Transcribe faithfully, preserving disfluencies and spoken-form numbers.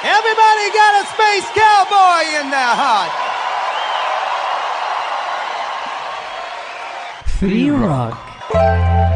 Everybody got a space cowboy in their heart. Free rock.